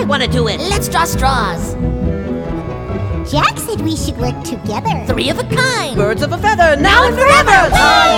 want to do it. Let's draw straws. Jack said we should work together. 3 of a kind. Birds of a feather, now and forever.